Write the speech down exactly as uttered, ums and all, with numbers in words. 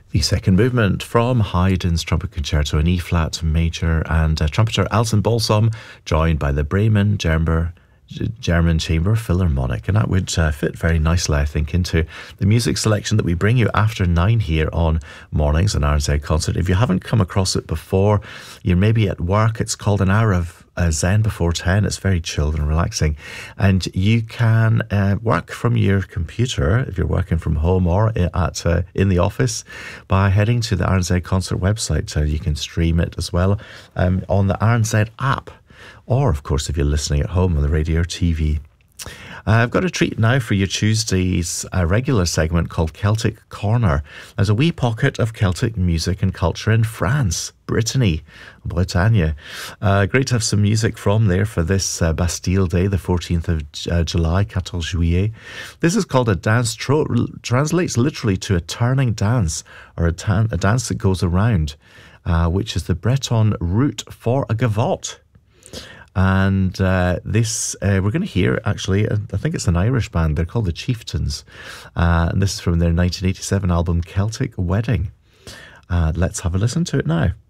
The second movement from Haydn's Trumpet Concerto in E-flat major, and uh, trumpeter Alton Balsom, joined by the Bremen Gerber, German Chamber Philharmonic. And that would uh, fit very nicely, I think, into the music selection that we bring you after nine here on Mornings on R N Z Concert. If you haven't come across it before, you're maybe at work. It's called An Hour of Uh, Zen Before ten. It's very chilled and relaxing, and you can uh, work from your computer if you're working from home or at uh, in the office by heading to the R N Z Concert website. So you can stream it as well um, on the R N Z app, or of course if you're listening at home on the radio or T V. Uh, I've got a treat now for your Tuesday's uh, regular segment called Celtic Corner. There's a wee pocket of Celtic music and culture in France, Brittany, Bretagne. Uh, great to have some music from there for this uh, Bastille Day, the fourteenth of uh, July, fourteen juillet. This is called a dance tro, translates literally to a turning dance, or a, tan, a dance that goes around, uh, which is the Breton root for a gavotte. And uh, this, uh, we're going to hear, actually, uh, I think it's an Irish band. They're called the Chieftains. Uh, and this is from their nineteen eighty-seven album, Celtic Wedding. Uh, let's have a listen to it now.